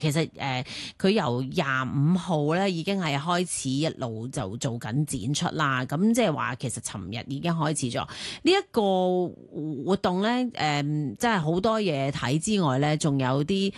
其實佢由25號咧已經係開始一路就做緊展出啦。咁即係話其實尋日已經開始咗呢一個活動咧。即係好多嘢睇之外咧，仲有啲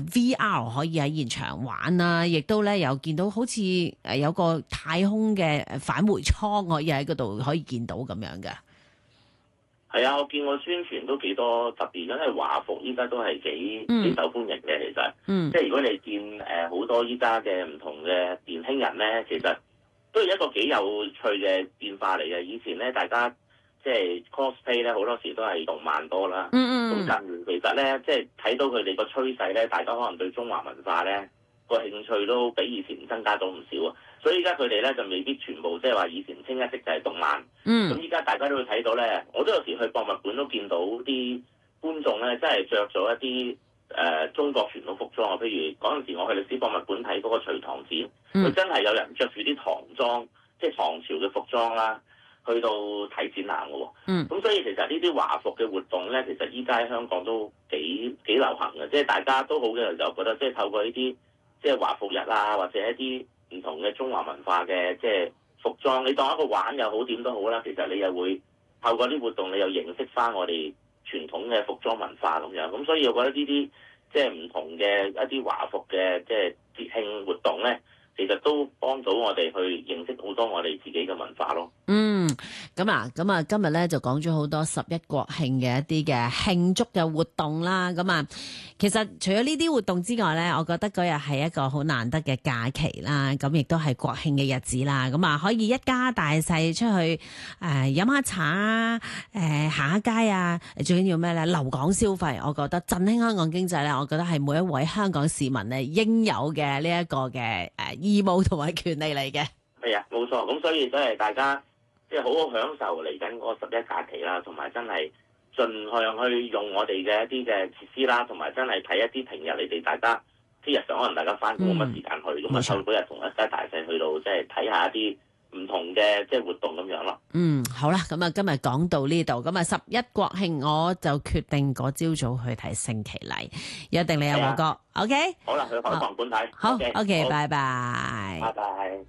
VR 可以喺現場玩啦，亦都咧有見到好似有個太空嘅返回艙可以喺嗰度可以見到咁樣嘅。 係啊，我見過宣傳都幾多特別，因為華服依家都係幾受歡迎嘅，其實，即係如果你見好多依家嘅唔同嘅年輕人咧，其實都係一個幾有趣嘅變化嚟嘅。以前咧，大家即係 cosplay 咧，好多時都係動漫多啦。咁近年其實咧，即係睇到佢哋個趨勢咧，大家可能對中華文化咧個興趣都比以前增加咗唔少啊。所以依家佢哋咧就未必全部即係話以前清一色就係動漫。咁依家大家都會睇到咧，我都有時去博物館都見到啲觀眾咧，真係着咗一啲中國傳統服裝啊。譬如嗰陣時我去歷史博物館睇嗰個隋唐展，佢真係有人着住啲唐裝，即係唐朝嘅服裝啦，去到睇展覽嘅喎。咁所以其實呢啲華服嘅活動咧，其實依家喺香港都幾流行嘅，即係大家都好嘅就覺得，即係透過呢啲即係華服日啊，或者一啲唔同嘅中華文化嘅即係服裝，你當一個玩又好點都好啦。其實你又會透過啲活動，你又認識翻我哋傳統嘅服裝文化咁樣。咁所以我覺得呢啲即係唔同嘅一啲華服嘅即係節慶活動咧，其實都幫到我哋去認識好多我哋自己嘅文化咯。 咁啊，今日咧就講咗好多11國慶嘅一啲嘅慶祝嘅活動啦。咁啊，其實除咗呢啲活動之外咧，我覺得嗰日係一個好難得嘅假期啦。咁亦都係國慶嘅日子啦。咁啊，可以一家大細出去飲下茶啊，行下街啊，最緊要咩咧？留港消費，我覺得振興香港經濟咧，我覺得係每一位香港市民咧應有嘅呢一個嘅義務同埋權利嚟嘅。 係啊，冇錯。咁所以真係大家即係好好享受嚟緊嗰個11假期啦，同埋真係盡量去用我哋嘅一啲嘅設施啦，同埋真係睇一啲平日你哋大家即係日常可能大家翻工冇乜時間去，咁啊湊嗰日同一家大細去到即係睇下一啲唔同嘅即係活動咁樣咯。 好啦，咁啊今日講到呢度，咁啊11國慶我就決定嗰朝早去睇升旗禮，約定你有冇哥 ？OK， 好啦，去海防館睇。 好 OK， 拜拜。 拜拜。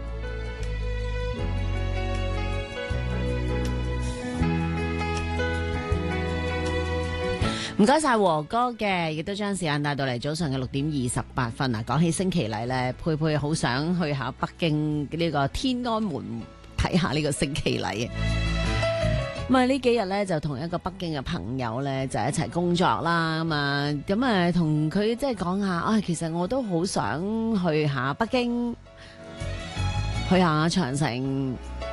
唔該晒和哥嘅，亦都將時間帶到嚟早上嘅6:28啊！講起升旗禮咧，佩佩好想去下北京呢個天安門睇下呢個升旗禮。咁啊呢幾日咧就同一個北京嘅朋友咧就一齊工作啦，咁啊同佢即係講下，其實我都好想去下北京，去下長城。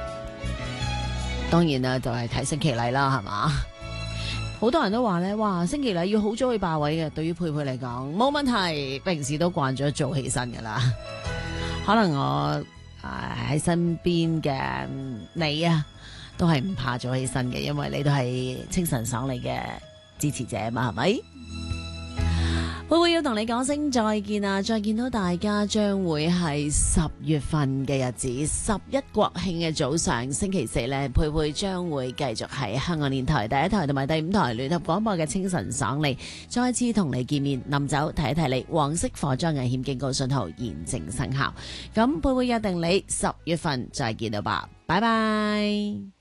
當然啦，就係睇升旗禮啦，係嘛？好多人都話咧，哇！升旗禮要好早去霸位嘅，對於佩佩嚟講冇問題，平時都慣咗早起身噶啦。可能我喺身邊嘅你啊，都係唔怕早起身嘅，因為你都係清晨爽利嘅支持者嘛，係咪？佩佩要同你講聲再見啊！再見到大家將會係10月份嘅日子，11國慶嘅早上，星期四呢，佩佩將會繼續喺香港電台第1台同埋第5台聯合廣播嘅清晨爽利，再次同你見面。臨走提一提你，黃色火災危險警告信號現正生效。咁佩佩約定你10月份再見到吧，拜拜。